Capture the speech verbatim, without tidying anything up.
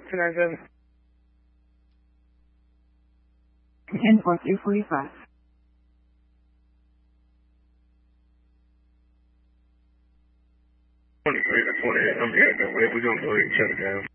two nine seven. ten four three forty-five. twenty-three to twenty-eight, I'm here. We're going to go ahead and shut it down.